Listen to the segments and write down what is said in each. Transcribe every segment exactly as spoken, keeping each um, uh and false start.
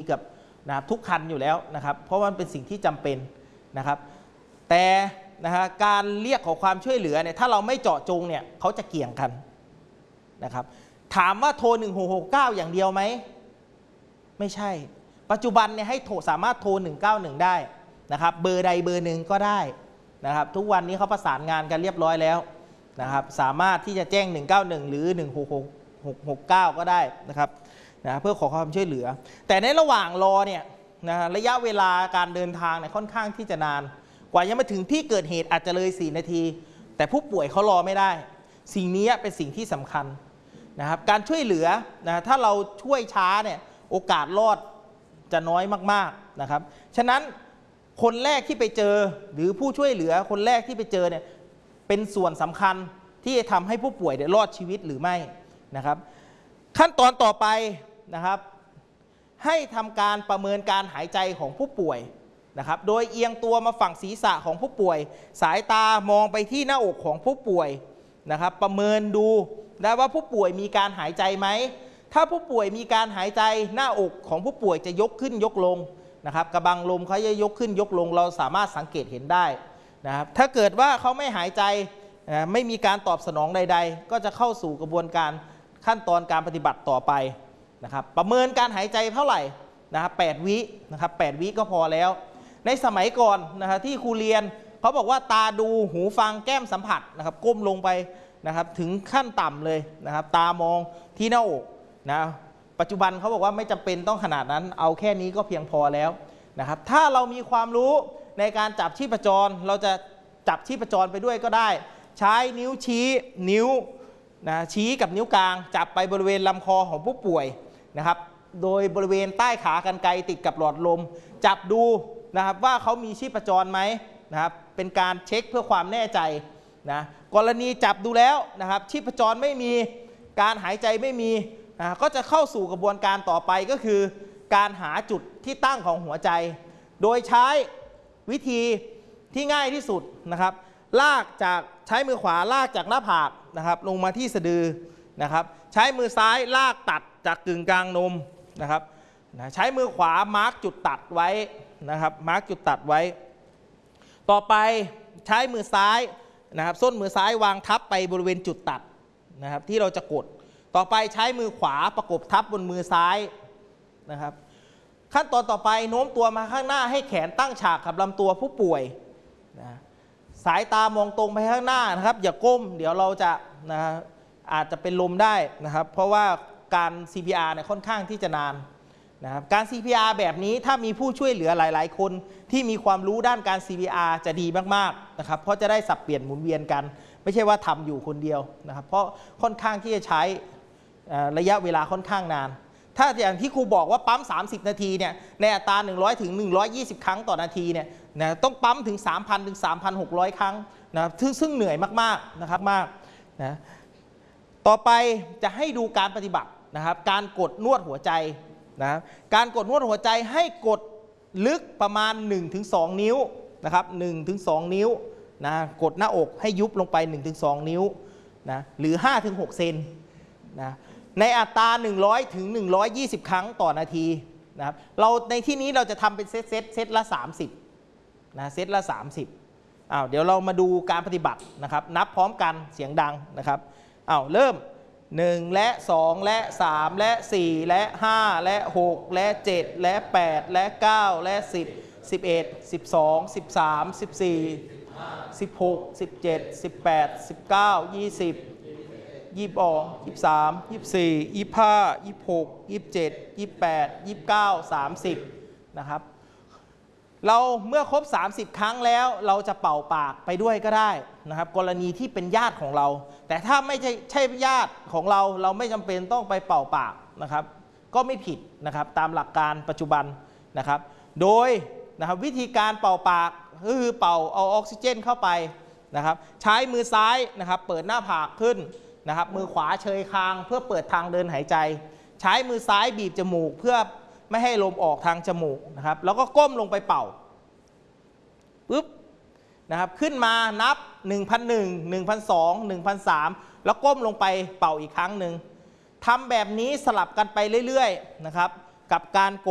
กับนะครับทุกคันอยู่แล้วนะครับเพราะว่ามันเป็นสิ่งที่จำเป็นนะครับแต่นะฮะการเรียกขอความช่วยเหลือเนี่ยถ้าเราไม่เจาะจงเนี่ยเขาจะเกี่ยงกันนะครับถามว่าโทรหนึ่งหกหกเก้าอย่างเดียวไหมไม่ใช่ปัจจุบันเนี่ยให้โทรสามารถโทรหนึ่งเก้าหนึ่งได้นะครับเบอร์ใดเบอร์หนึ่งก็ได้นะครับทุกวันนี้เขาประสานงานกันเรียบร้อยแล้วนะครับสามารถที่จะแจ้งหนึ่งเก้าหนึ่งหรือหนึ่งหกหกเก้าก็ได้นะครับนะเพื่อขอความช่วยเหลือแต่ในระหว่างรอเนี่ยนะระยะเวลาการเดินทางเนี่ยค่อนข้างที่จะนานกว่าจะมาถึงที่เกิดเหตุอาจจะเลยสี่นาทีแต่ผู้ป่วยเขารอไม่ได้สิ่งนี้เป็นสิ่งที่สำคัญนะครับการช่วยเหลือนะถ้าเราช่วยช้าเนี่ยโอกาสรอดจะน้อยมากๆนะครับฉะนั้นคนแรกที่ไปเจอหรือผู้ช่วยเหลือคนแรกที่ไปเจอเนี่ยเป็นส่วนสำคัญที่จะทำให้ผู้ป่วยได้รอดชีวิตหรือไม่นะครับขั้นตอนต่อไปนะครับให้ทำการประเมินการหายใจของผู้ป่วยนะครับโดยเอียงตัวมาฝั่งศีรษะของผู้ป่วยสายตามองไปที่หน้าอกของผู้ป่วยนะครับประเมินดูได้ว่าผู้ป่วยมีการหายใจไหมถ้าผู้ป่วยมีการหายใจหน้าอกของผู้ป่วยจะยกขึ้นยกลงนะครับกระบังลมเขาจะยกขึ้นยกลงเราสามารถสังเกตเห็นได้นะครับถ้าเกิดว่าเขาไม่หายใจไม่มีการตอบสนองใดๆก็จะเข้าสู่กระบวนการขั้นตอนการปฏิบัติต่อไปนะครับประเมินการหายใจเท่าไหร่นะครับแปดวินะครับแปดวิก็พอแล้วในสมัยก่อนนะครับที่ครูเรียนเขาบอกว่าตาดูหูฟังแก้มสัมผัสนะครับก้มลงไปนะครับถึงขั้นต่ำเลยนะครับตามองที่หน้าอกนะปัจจุบันเขาบอกว่าไม่จำเป็นต้องขนาดนั้นเอาแค่นี้ก็เพียงพอแล้วนะครับถ้าเรามีความรู้ในการจับชีพจรเราจะจับชีพจรไปด้วยก็ได้ใช้นิ้วชี้นิ้วนะชี้กับนิ้วกลางจับไปบริเวณลำคอของผู้ป่วยนะครับโดยบริเวณใต้ขากรรไกรติดกับหลอดลมจับดูนะครับว่าเขามีชีพจรไหมนะครับเป็นการเช็คเพื่อความแน่ใจนะกรณีจับดูแล้วนะครับชีพจรไม่มีการหายใจไม่มีนะก็จะเข้าสู่กระบวนการต่อไปก็คือการหาจุดที่ตั้งของหัวใจโดยใช้วิธีที่ง่ายที่สุดนะครับลากจากใช้มือขวาลากจากหน้าผากนะครับลงมาที่สะดือนะครับใช้มือซ้ายลากตัดจากกึ่งกลางนมนะครับใช้มือขวามาร์กจุดตัดไว้นะครับมาร์กจุดตัดไว้ต่อไปใช้มือซ้ายนะครับส้นมือซ้ายวางทับไปบริเวณจุดตัดนะครับที่เราจะกดต่อไปใช้มือขวาประกบทับบนมือซ้ายนะครับขั้นตอนต่อไปโน้มตัวมาข้างหน้าให้แขนตั้งฉากกับลำตัวผู้ป่วยนะสายตามองตรงไปข้างหน้านะครับอย่าก้มเดี๋ยวเราจะนะอาจจะเป็นลมได้นะครับเพราะว่าการ ซี พี อาร์ เนี่ยค่อนข้างที่จะนานนะครับการ ซี พี อาร์ แบบนี้ถ้ามีผู้ช่วยเหลือหลายๆคนที่มีความรู้ด้านการ ซี พี อาร์ จะดีมากๆนะครับเพราะจะได้สับเปลี่ยนหมุนเวียนกันไม่ใช่ว่าทำอยู่คนเดียวนะครับเพราะค่อนข้างที่จะใช้ระยะเวลาค่อนข้างนานถ้าอย่างที่ครูบอกว่าปั๊มสามสิบนาทีเนี่ยในอัตราหนึ่งร้อยถึงหนึ่งร้อยยี่สิบครั้งต่อนาทีเนี่ยนะต้องปั๊มถึง สามพัน ถึง สามพันหกร้อย ครั้งนะซึ่งซึ่งเหนื่อยมากๆนะครับมากนะต่อไปจะให้ดูการปฏิบัตินะครับการกดนวดหัวใจนะการกดนวดหัวใจให้กดลึกประมาณ หนึ่งถึงสอง นิ้วนะครับ หนึ่งถึงสอง นิ้วนะกดหน้าอกให้ยุบลงไป หนึ่งถึงสอง นิ้วนะหรือ ห้าถึงหก เซนนะในอัตราหนึ่งร้อยถึงหนึ่งร้อยยี่สิบครั้งต่อนาทีนะครับเราในที่นี้เราจะทำเป็นเซตเซตเซตละสามสิบนะเซตละสามสิบอ้าวเดี๋ยวเรามาดูการปฏิบัตินะครับนับพร้อมกันเสียงดังนะครับอ้าวเริ่มหนึ่งและสองและสามและสี่และห้าและหกและเจ็ดและแปดและเก้าและสิบ สิบเอ็ด สิบสอง สิบสาม สิบสี่ สิบหก สิบเจ็ด สิบแปด สิบเก้า ยี่สิบยี่สิบสอง ยี่สิบสาม ยี่สิบสี่ ยี่สิบห้า ยี่สิบหก ยี่สิบเจ็ด ยี่สิบแปด ยี่สิบเก้า สามสิบนะครับเราเมื่อครบสามสิบครั้งแล้วเราจะเป่าปากไปด้วยก็ได้นะครับกรณีที่เป็นญาติของเราแต่ถ้าไม่ใช่ใช่ญาติของเราเราไม่จำเป็นต้องไปเป่าปากนะครับก็ไม่ผิดนะครับตามหลักการปัจจุบันนะครับโดยนะครับวิธีการเป่าปากก็คือเป่าเอาออกซิเจนเข้าไปนะครับใช้มือซ้ายนะครับเปิดหน้าผากขึ้นนะครับมือขวาเชยคางเพื่อเปิดทางเดินหายใจใช้มือซ้ายบีบจมูกเพื่อไม่ให้ลมออกทางจมูกนะครับแล้วก็ก้มลงไปเป่าปึ๊บนะครับขึ้นมานับ หนึ่งพันหนึ่ง หนึ่งพันสอง หนึ่งพันสาม แล้วก้มลงไปเป่าอีกครั้งหนึ่งทำแบบนี้สลับกันไปเรื่อยๆนะครับกับการกด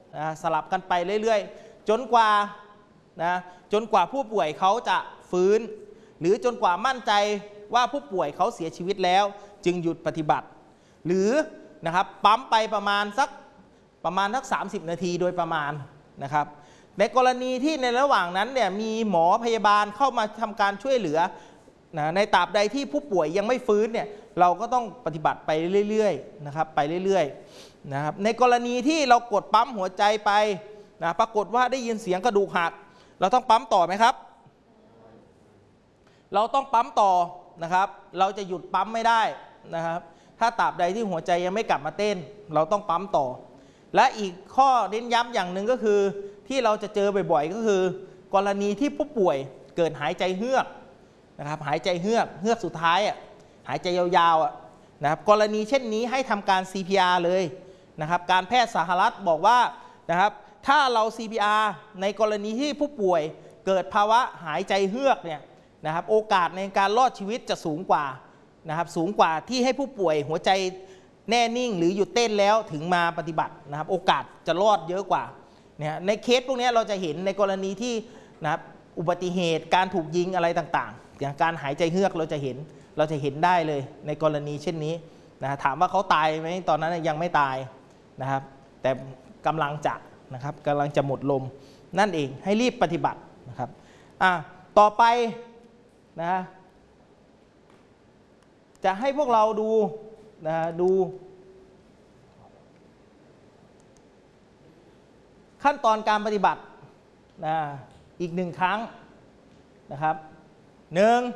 นะสลับกันไปเรื่อยๆจนกว่านะจนกว่าผู้ป่วยเขาจะฟื้นหรือจนกว่ามั่นใจว่าผู้ป่วยเขาเสียชีวิตแล้วจึงหยุดปฏิบัติหรือนะครับปั๊มไปประมาณสักประมาณสักสามสิบนาทีโดยประมาณนะครับในกรณีที่ในระหว่างนั้นเนี่ยมีหมอพยาบาลเข้ามาทำการช่วยเหลือนะในตราบใดที่ผู้ป่วยยังไม่ฟื้นเนี่ยเราก็ต้องปฏิบัติไปเรื่อยๆนะครับไปเรื่อยๆนะครับในกรณีที่เรากดปั๊มหัวใจไปนะปรากฏว่าได้ยินเสียงกระดูกหักเราต้องปั๊มต่อไหมครับเราต้องปั๊มต่อนะครับเราจะหยุดปั๊มไม่ได้นะครับถ้าตราบใดที่หัวใจยังไม่กลับมาเต้นเราต้องปั๊มต่อและอีกข้อเน้นย้ำอย่างหนึ่งก็คือที่เราจะเจอบ่อยๆก็คือกรณีที่ผู้ป่วยเกิดหายใจเฮือกนะครับหายใจเฮือกเฮือกสุดท้ายอ่ะหายใจยาวๆอ่ะนะครับกรณีเช่นนี้ให้ทำการ ซี พี อาร์ เลยนะครับการแพทย์สหรัฐบอกว่านะครับถ้าเรา ซี พี อาร์ ในกรณีที่ผู้ป่วยเกิดภาวะหายใจเฮือกเนี่ยนะครับโอกาสในการรอดชีวิตจะสูงกว่านะครับสูงกว่าที่ให้ผู้ป่วยหัวใจแน่นิ่งหรือหยุดเต้นแล้วถึงมาปฏิบัตินะครับโอกาสจะรอดเยอะกว่าเนี่ยในเคสพวกนี้เราจะเห็นในกรณีที่นะครับอุบัติเหตุการถูกยิงอะไรต่างๆอย่างการหายใจเฮือกเราจะเห็นเราจะเห็นได้เลยในกรณีเช่นนี้นะถามว่าเขาตายไหมตอนนั้นยังไม่ตายนะครับแต่กำลังจะนะครับกำลังจะหมดลมนั่นเองให้รีบปฏิบัตินะครับอ่ะต่อไปนะจะให้พวกเราดูนะดูขั้นตอนการปฏิบัตินะอีกหนึ่งครั้งนะครับหนึ่ง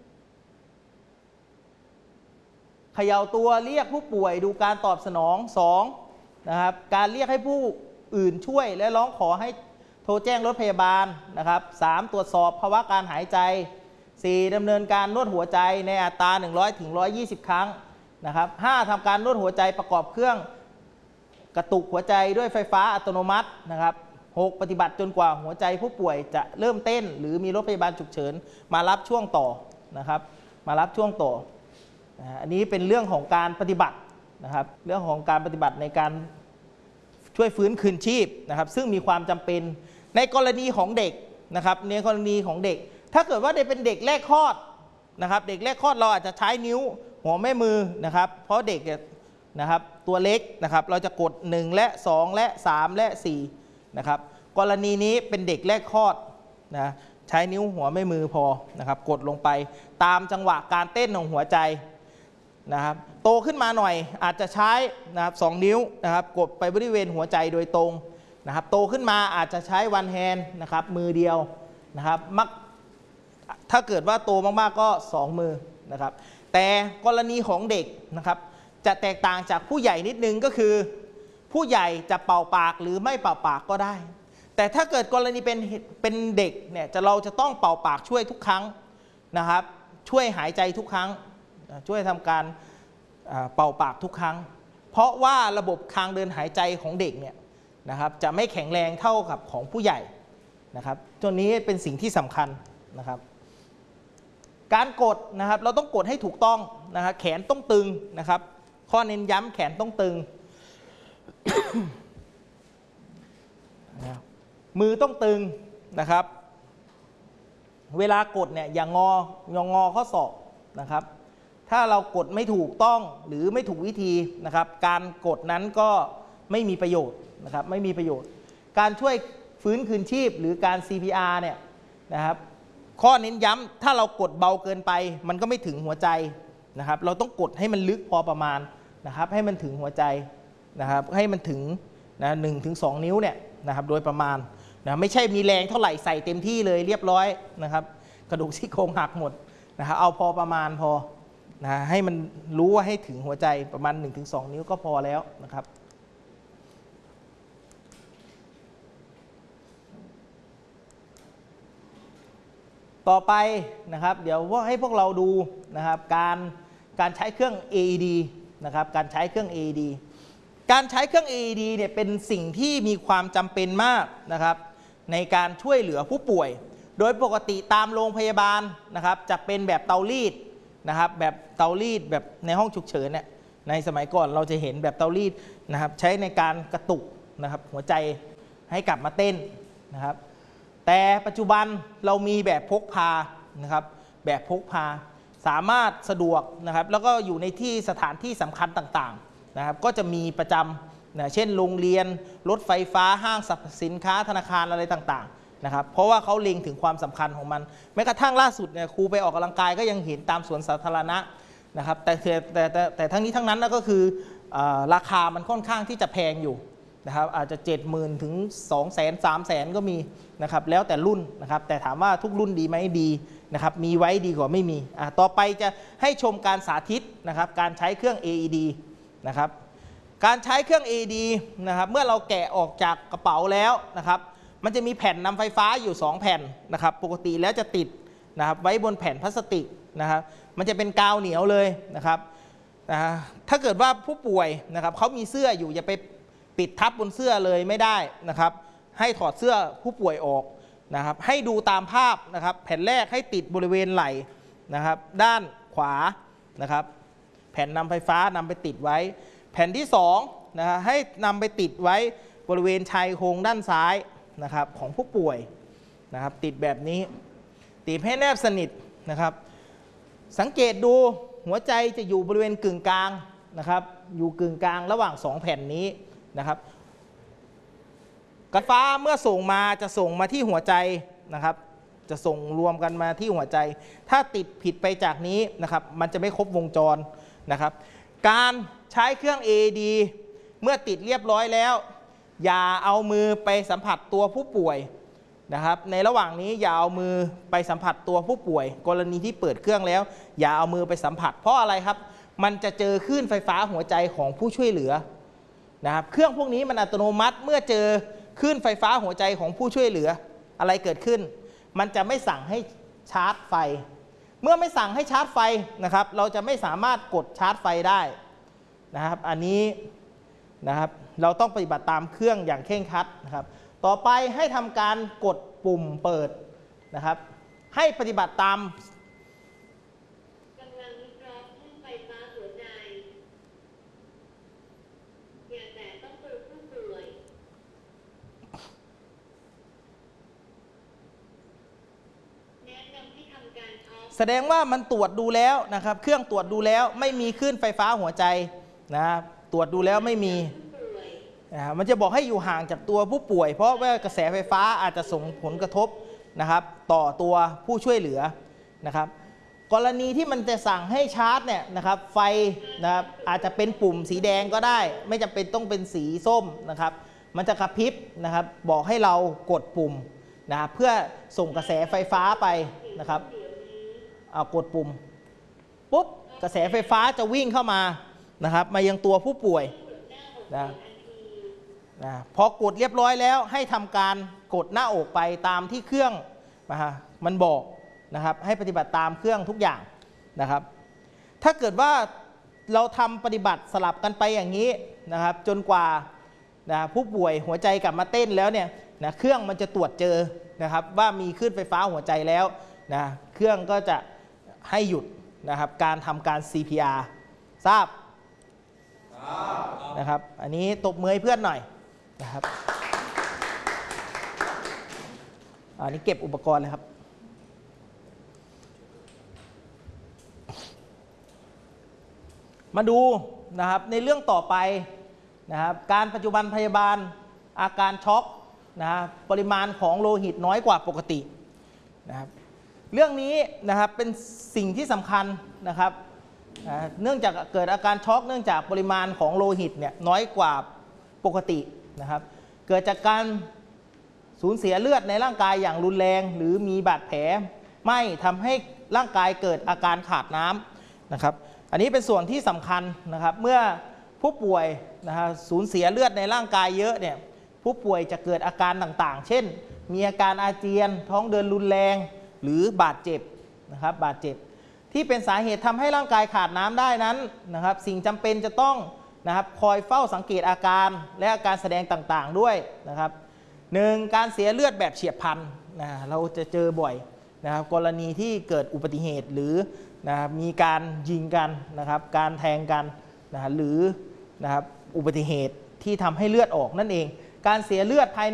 เขย่าตัวเรียกผู้ป่วยดูการตอบสนองสองนะครับการเรียกให้ผู้อื่นช่วยและร้องขอให้โทรแจ้งรถพยาบาลนะครับสามตรวจสอบภาวะการหายใจสี่ดำเนินการนวดหัวใจในอัตราหนึ่งร้อยถึงหนึ่งร้อยยี่สิบครั้งนะครับห้าทำการนวดหัวใจประกอบเครื่องกระตุกหัวใจด้วยไฟฟ้าอัตโนมัตินะครับหกปฏิบัติจนกว่าหัวใจผู้ป่วยจะเริ่มเต้นหรือมีรถพยาบาลฉุกเฉินมารับช่วงต่อนะครับมารับช่วงต่อนะอันนี้เป็นเรื่องของการปฏิบัตินะครับเรื่องของการปฏิบัติในการช่วยฟื้นคืนชีพนะครับซึ่งมีความจำเป็นในกรณีของเด็กนะครับในกรณีของเด็กถ้าเกิดว่าได้เป็นเด็กแรกคลอดนะครับเด็กแรกคลอดเราอาจจะใช้นิ้วหัวแม่มือนะครับเพราะเด็กนะครับตัวเล็กนะครับเราจะกดหนึ่งและสองและสามและสี่นะครับกรณีนี้เป็นเด็กแรกคลอดนะใช้นิ้วหัวแม่มือพอนะครับกดลงไปตามจังหวะการเต้นของหัวใจนะครับโตขึ้นมาหน่อยอาจจะใช้นะครับสองนิ้วนะครับกดไปบริเวณหัวใจโดยตรงนะครับโตขึ้นมาอาจจะใช้วันแฮนด์นะครับมือเดียวนะครับมักถ้าเกิดว่าโตมากๆก็สองมือนะครับแต่กรณีของเด็กนะครับจะแตกต่างจากผู้ใหญ่นิดนึงก็คือผู้ใหญ่จะเป่าปากหรือไม่เป่าปากก็ได้แต่ถ้าเกิดกรณีเป็นเป็นเด็กเนี่ยจะเราจะต้องเป่าปากช่วยทุกครั้งนะครับช่วยหายใจทุกครั้งช่วยทำการเป่าปากทุกครั้งเพราะว่าระบบทางเดินหายใจของเด็กเนี่ยนะครับจะไม่แข็งแรงเท่ากับของผู้ใหญ่นะครับตัวนี้เป็นสิ่งที่สำคัญนะครับการกดนะครับเราต้องกดให้ถูกต้องนะครับแขนต้องตึงนะครับข้อเน้นย้ำแขนต้องตึง มือต้องตึงนะครับเวลากดเนี่ยอย่างงอย่างงอข้อศอกนะครับถ้าเรากดไม่ถูกต้องหรือไม่ถูกวิธีนะครับการกดนั้นก็ไม่มีประโยชน์นะครับไม่มีประโยชน์การช่วยฟื้นคืนชีพหรือการ ซี พี อาร์ เนี่ยนะครับข้อเน้นย้ำถ้าเรากดเบาเกินไปมันก็ไม่ถึงหัวใจนะครับเราต้องกดให้มันลึกพอประมาณนะครับให้มันถึงหัวใจนะครับให้มันถึงนะหนึ่งถึงสองนิ้วเนี่ยนะครับโดยประมาณนะไม่ใช่มีแรงเท่าไหร่ใส่เต็มที่เลยเรียบร้อยนะครับกระดูกซี่โครงหักหมดนะครับเอาพอประมาณพอนะให้มันรู้ว่าให้ถึงหัวใจประมาณ หนึ่งถึงสอง นิ้วก็พอแล้วนะครับต่อไปนะครับเดี๋ยวให้พวกเราดูนะครับการการใช้เครื่อง เอ อี ดี นะครับการใช้เครื่อง เอ อี ดี การใช้เครื่อง เอ อี ดี เนี่ยเป็นสิ่งที่มีความจำเป็นมากนะครับในการช่วยเหลือผู้ป่วยโดยปกติตามโรงพยาบาลนะครับจะเป็นแบบเตารีดนะครับแบบเตารีดแบบในห้องฉุกเฉินเนี่ยในสมัยก่อนเราจะเห็นแบบเตารีดนะครับใช้ในการกระตุกนะครับหัวใจให้กลับมาเต้นนะครับแต่ปัจจุบันเรามีแบบพกพานะครับแบบพกพาสามารถสะดวกนะครับแล้วก็อยู่ในที่สถานที่สำคัญต่างๆนะครับก็จะมีประจำนะเช่นโรงเรียนรถไฟฟ้าห้างสรรพสินค้าธนาคารอะไรต่างๆนะครับเพราะว่าเขาเล็งถึงความสำคัญของมันแม้กระทั่งล่าสุดเนี่ยครูไปออกกำลังกายก็ยังเห็นตามสวนสาธารณะนะครับแต่แต่แต่แต่ทั้งนี้ทั้งนั้นก็คือราคามันค่อนข้างที่จะแพงอยู่นะครับอาจจะ เจ็ดหมื่น ถึง สองแสน สามแสน ก็มีนะครับแล้วแต่รุ่นนะครับแต่ถามว่าทุกรุ่นดีไหมดีนะครับมีไว้ดีกว่าไม่มีอ่ะต่อไปจะให้ชมการสาธิตนะครับการใช้เครื่อง เอ อี ดี นะครับการใช้เครื่อง เอ อี ดี นะครับเมื่อเราแกะออกจากกระเป๋าแล้วนะครับมันจะมีแผ่นนำไฟฟ้าอยู่สองแผ่นนะครับปกติแล้วจะติดนะครับไว้บนแผ่นพลาสติกนะครับมันจะเป็นกาวเหนียวเลยนะครับนะถ้าเกิดว่าผู้ป่วยนะครับเขามีเสื้ออยู่อย่าไปปิดทับบนเสื้อเลยไม่ได้นะครับให้ถอดเสื้อผู้ป่วยออกนะครับให้ดูตามภาพนะครับแผ่นแรกให้ติดบริเวณไหล่นะครับด้านขวานะครับแผ่นนำไฟฟ้านำไปติดไว้แผ่นที่สองนะฮะให้นำไปติดไว้บริเวณชายโครงด้านซ้ายนะครับของผู้ป่วยนะครับติดแบบนี้ติดให้แนบสนิทนะครับสังเกตดูหัวใจจะอยู่บริเวณกึ่งกลางนะครับอยู่กึ่งกลางระหว่างสองแผ่นนี้นะครับกระฟ้าเมื่อส่งมาจะส่งมาที่หัวใจนะครับจะส่งรวมกันมาที่หัวใจถ้าติดผิดไปจากนี้นะครับมันจะไม่ครบวงจรนะครับการใช้เครื่อง เอ อี ดี เมื่อติดเรียบร้อยแล้วอย่าเอามือไปสัมผัสตัวผู้ป่วยนะครับในระหว่างนี้อย่าเอามือไปสัมผัสตัวผู้ป่วยกรณีที่เปิดเครื่องแล้วอย่าเอามือไปสัมผัสเพราะอะไรครับมันจะเจอคลื่นไฟฟ้าหัวใจของผู้ช่วยเหลือนะครับเครื่องพวกนี้มันอัตโนมัติเมื่อเจอคลื่นไฟฟ้าหัวใจของผู้ช่วยเหลืออะไรเกิดขึ้นมันจะไม่สั่งให้ชาร์จไฟเมื่อไม่สั่งให้ชาร์จไฟนะครับเราจะไม่สามารถกดชาร์จไฟได้นะครับอันนี้นะครับเราต้องปฏิบัติตามเครื่องอย่างเคร่งครัดนะครับต่อไปให้ทำการกดปุ่มเปิดนะครับให้ปฏิบัติตามกำลังวิเคราะห์คลื่นไฟฟ้าหัวใจอย่าแตะต้องตัวผู้ป่วยแนะนำให้ทำการออฟแสดงว่ามันตรวจดูแล้วนะครับเครื่องตรวจดูแล้วไม่มีคลื่นไฟฟ้าหัวใจนะครับตรวจดูแล้วไม่มีนะมันจะบอกให้อยู่ห่างจากตัวผู้ป่วยเพราะว่ากระแสไฟฟ้าอาจจะส่งผลกระทบนะครับต่อตัวผู้ช่วยเหลือนะครับกรณีที่มันจะสั่งให้ชาร์จเนี่ยนะครับไฟนะครับอาจจะเป็นปุ่มสีแดงก็ได้ไม่จำเป็นต้องเป็นสีส้มนะครับมันจะกระพริบนะครับบอกให้เรากดปุ่มนะเพื่อส่งกระแสไฟฟ้าไปนะครับเอากดปุ่มปุ๊บกระแสไฟฟ้าจะวิ่งเข้ามานะครับมายังตัวผู้ป่วยนะนะพอกดเรียบร้อยแล้วให้ทำการกดหน้าอกไปตามที่เครื่องนะฮะมันบอกนะครับให้ปฏิบัติตามเครื่องทุกอย่างนะครับถ้าเกิดว่าเราทำปฏิบัติสลับกันไปอย่างนี้นะครับจนกว่านะผู้ป่วยหัวใจกลับมาเต้นแล้วเนี่ยนะเครื่องมันจะตรวจเจอนะครับว่ามีคลื่นไฟฟ้าหัวใจแล้วนะเครื่องก็จะให้หยุดนะครับการทำการ ซี พี อาร์ ทราบนะครับอันนี้ตบมือให้เพื่อนหน่อยนะครับอันนี้เก็บอุปกรณ์เลยครับมาดูนะครับในเรื่องต่อไปนะครับการปัจจุบันพยาบาลอาการช็อกนะครับปริมาณของโลหิตน้อยกว่าปกตินะครับเรื่องนี้นะครับเป็นสิ่งที่สำคัญนะครับเนื่องจากเกิดอาการช็อกเนื่องจากปริมาณของโลหิตเนี่ยน้อยกว่าปกตินะครับเกิดจากการสูญเสียเลือดในร่างกายอย่างรุนแรงหรือมีบาดแผลไม่ทำให้ร่างกายเกิดอาการขาดน้ำนะครับอันนี้เป็นส่วนที่สำคัญนะครับเมื่อผู้ป่วยนะครับสูญเสียเลือดในร่างกายเยอะเนี่ยผู้ป่วยจะเกิดอาการต่างๆเช่นมีอาการอาเจียนท้องเดินรุนแรงหรือบาดเจ็บนะครับบาดเจ็บที่เป็นสาเหตุทำให้ร่างกายขาดน้ำได้นั้นนะครับสิ่งจำเป็นจะต้องนะครับคอยเฝ้าสังเกตอาการและอาการแสดงต่างๆด้วยนะครับหนึ่งการเสียเลือดแบบเฉียบพลันนะเราจะเจอบ่อยนะครับกรณีที่เกิดอุบัติเหตุหรือนะมีการยิงกันนะครับการแทงกันนะหรือนะครับอุบัติเหตุที่ทำให้เลือดออกนั่นเองการเสียเลือดภาย